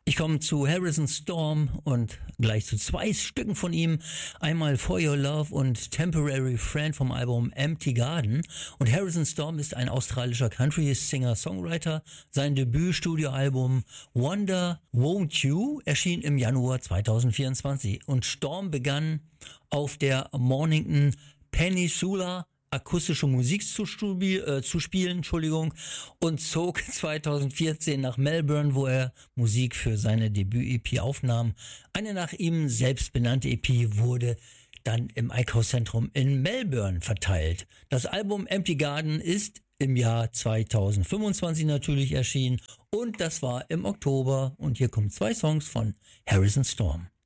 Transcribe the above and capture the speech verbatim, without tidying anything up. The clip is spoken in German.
Ich komme zu Harrison Storm und gleich zu zwei Stücken von ihm. Einmal For Your Love und Temporary Friend vom Album Empty Garden. Und Harrison Storm ist ein australischer Country-Singer-Songwriter. Sein Debütstudioalbum Wonder Won't You erschien im Januar zweitausendvierundzwanzig. Und Storm begann auf der Mornington Peninsula akustische Musik zu, stubi- äh, zu spielen, Entschuldigung, und zog zweitausendvierzehn nach Melbourne, wo er Musik für seine Debüt-E P aufnahm. Eine nach ihm selbst benannte E P wurde dann im Einkaufszentrum in Melbourne verteilt. Das Album Empty Garden ist im Jahr zweitausendfünfundzwanzig natürlich erschienen und das war im Oktober. Und hier kommen zwei Songs von Harrison Storm.